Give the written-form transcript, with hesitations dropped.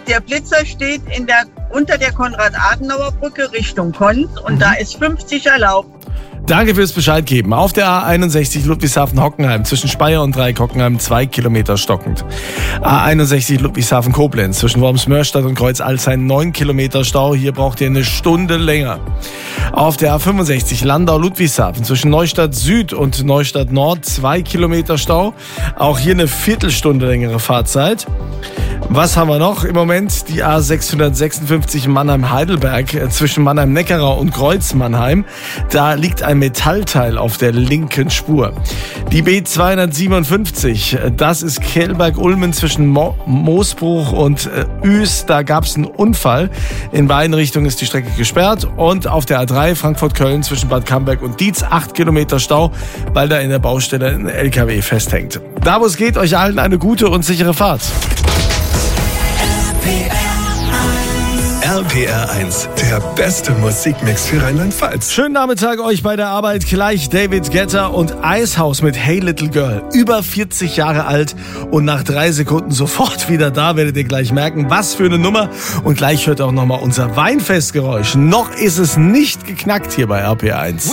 Der Blitzer steht unter der Konrad-Adenauer-Brücke Richtung Konz und da ist 50 erlaubt. Danke fürs Bescheid geben. Auf der A61 Ludwigshafen-Hockenheim zwischen Speyer und Dreieck-Hockenheim 2 Kilometer stockend. A61 Ludwigshafen-Koblenz zwischen Worms-Mörstadt und Kreuz-Alzheim 9 Kilometer Stau. Hier braucht ihr eine Stunde länger. Auf der A65 Landau-Ludwigshafen zwischen Neustadt Süd und Neustadt Nord 2 Kilometer Stau. Auch hier eine Viertelstunde längere Fahrzeit. Was haben wir noch im Moment? Die A656 Mannheim-Heidelberg zwischen Mannheim-Neckarau und Kreuz-Mannheim. Da liegt ein Metallteil auf der linken Spur. Die B257, das ist Kelberg-Ulmen zwischen Moosbruch und Ues. Da gab es einen Unfall. In beiden Richtungen ist die Strecke gesperrt. Und auf der A3 Frankfurt-Köln zwischen Bad Camberg und Dietz 8 Kilometer Stau, weil da in der Baustelle ein LKW festhängt. Da wo es geht, euch allen eine gute und sichere Fahrt. RPR 1, der beste Musikmix für Rheinland-Pfalz. Schönen Nachmittag euch bei der Arbeit. Gleich David Guetta und Icehouse mit Hey Little Girl. Über 40 Jahre alt und nach 3 Sekunden sofort wieder da. Werdet ihr gleich merken, was für eine Nummer. Und gleich hört auch nochmal unser Weinfestgeräusch. Noch ist es nicht geknackt hier bei RPR 1.